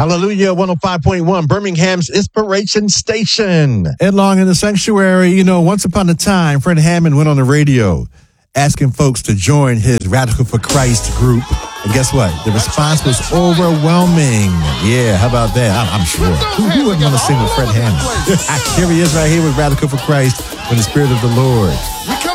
Hallelujah, 105.1, Birmingham's Inspiration Station. Ed Long in the Sanctuary. You know, once upon a time, Fred Hammond went on the radio asking folks to join his Radical for Christ group. And guess what? The response was overwhelming. Yeah, how about that? I'm sure. Who wouldn't want to sing with Fred Hammond? Here he is right here with Radical for Christ in the Spirit of the Lord.